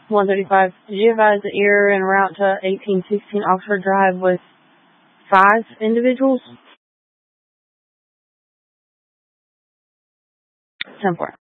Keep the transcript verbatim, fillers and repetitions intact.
one thirty-five. Did you advise that you're en route to eighteen sixteen Oxford Drive with five individuals? ten four.